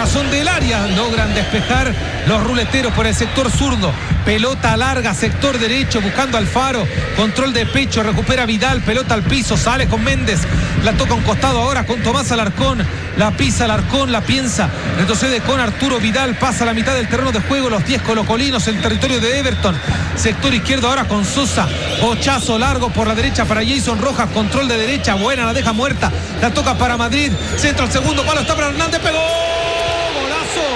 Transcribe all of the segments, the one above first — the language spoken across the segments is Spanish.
corazón del área. Logran despejar los ruleteros por el sector zurdo. Pelota larga, sector derecho, buscando Alfaro. Control de pecho, recupera Vidal. Pelota al piso, sale con Méndez. La toca un costado ahora con Tomás Alarcón. La pisa Alarcón, la piensa. Retrocede con Arturo Vidal. Pasa a la mitad del terreno de juego. Los 10 colocolinos en territorio de Everton. Sector izquierdo ahora con Sosa. Bochazo largo por la derecha para Jason Rojas. Control de derecha, buena, la deja muerta. La toca para Madrid. Centro al segundo palo, está para Hernández. Pegó. Golazo.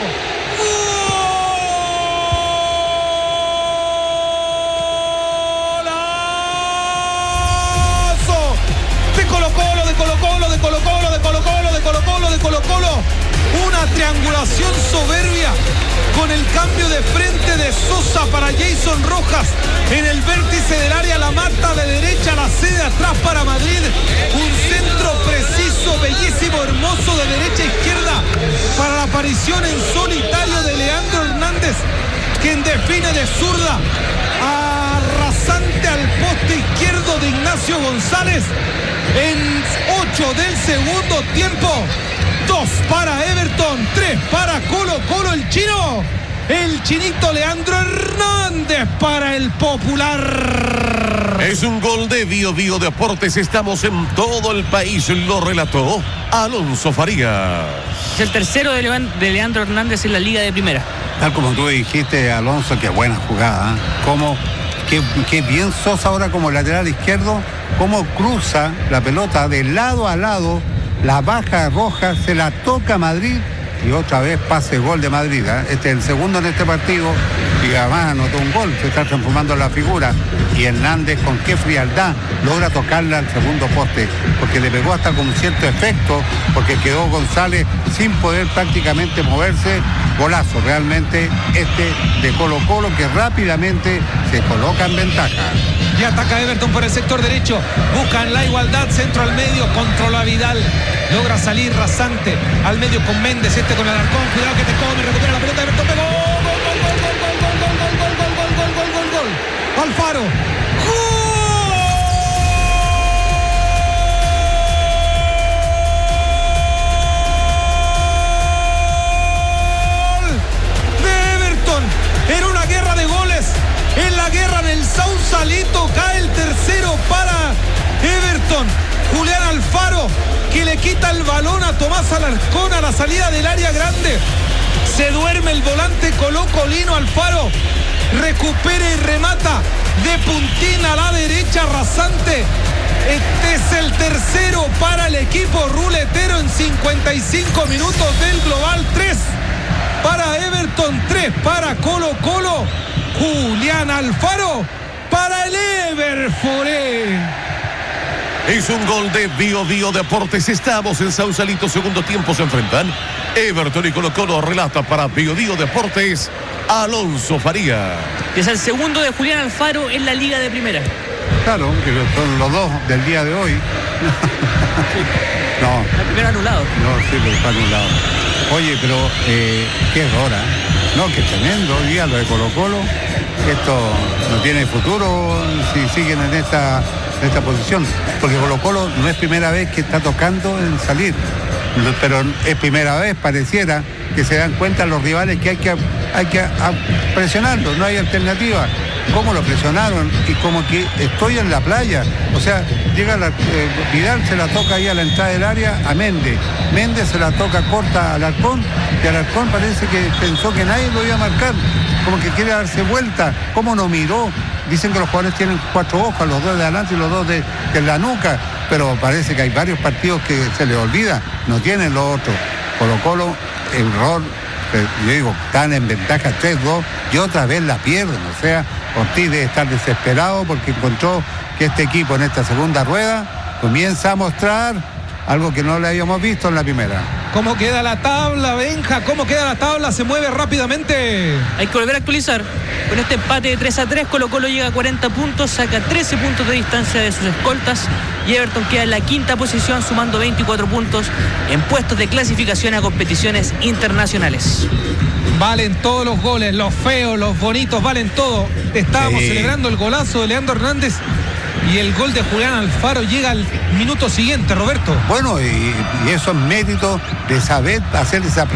Una triangulación soberbia con el cambio de frente de Sosa para Jason Rojas en el vértice del área, la mata de derecha, la cede atrás para Madrid, un centro preciso, bellísimo, hermoso de derecha a izquierda para la aparición en solitario de Leandro Hernández, quien define de zurda arrasante al poste izquierdo de Ignacio González en 8 del segundo tiempo. 2 para Everton, 3 para Colo-Colo, el chinito Leandro Hernández para el Popular. Es un gol de Bio Bio Deportes, estamos en todo el país, lo relató Alonso Farías. Es el tercero de Leandro Hernández en la Liga de Primera. Tal como tú dijiste, Alonso, qué buena jugada, ¿eh? Qué bien Sosa ahora como lateral izquierdo, cómo cruza la pelota de lado a lado, la baja Roja, se la toca a Madrid y otra vez pase gol de Madrid, ¿eh? Este es el segundo en este partido y además anotó un gol, se está transformando en la figura. Y Hernández con qué frialdad logra tocarla al segundo poste, porque le pegó hasta con cierto efecto, porque quedó González sin poder prácticamente moverse. Golazo realmente de Colo-Colo, que rápidamente se coloca en ventaja. Y ataca Everton por el sector derecho, buscan la igualdad, centro al medio, controla Vidal, logra salir rasante al medio con Méndez, con Alarcón, cuidado que te come, recupera la pelota, Everton pegó, gol, Alfaro, gol de Everton, era una guerra de goles. En la guerra del Sausalito cae el tercero para Everton. Julián Alfaro, que le quita el balón a Tomás Alarcón a la salida del área grande. Se duerme el volante colocolino Alfaro. Recupera y remata de puntín a la derecha rasante. Este es el tercero para el equipo ruletero en 55 minutos del global. 3 para Everton, 3 para Colo-Colo. Julián Alfaro para el Everforé. Es un gol de Bio Bio Deportes. Estamos en Sausalito, segundo tiempo se enfrentan Everton y Colo-Colo. Relata para Bio Bio Deportes Alonso Farías. Es el segundo de Julián Alfaro en la Liga de Primera. Claro, que son los dos del día de hoy. No. El primero anulado. No, sí, pero está anulado. Oye, pero qué error, ¿eh? No, qué tremendo día lo de Colo-Colo. Esto no tiene futuro si siguen en esta posición. Porque Colo-Colo no es primera vez que está tocando en salir. Pero es primera vez, pareciera, que se dan cuenta los rivales que hay que presionarlos, no hay alternativa. ¿Cómo lo presionaron? Y como que estoy en la playa. O sea, llega Vidal, se la toca ahí a la entrada del área a Méndez. Méndez se la toca corta a Alarcón, y Alarcón parece que pensó que nadie lo iba a marcar. Como que quiere darse vuelta. ¿Cómo no miró? Dicen que los jugadores tienen 4 ojos, los 2 de adelante y los 2 de la nuca. Pero parece que hay varios partidos que se les olvida. No tienen los otros. Colo-Colo, error. Yo digo, están en ventaja 3-2 y otra vez la pierden. O sea, Ortiz debe estar desesperado porque encontró que este equipo en esta segunda rueda comienza a mostrar algo que no le habíamos visto en la primera. ¿Cómo queda la tabla, Benja? ¿Cómo queda la tabla? Se mueve rápidamente. Hay que volver a actualizar. Con este empate de 3-3, Colo-Colo llega a 40 puntos, saca 13 puntos de distancia de sus escoltas y Everton queda en la quinta posición sumando 24 puntos en puestos de clasificación a competiciones internacionales. Valen todos los goles, los feos, los bonitos, valen todo. Estábamos celebrando el golazo de Leandro Hernández y el gol de Julián Alfaro llega al minuto siguiente, Roberto. Bueno, y eso es mérito de saber hacer esa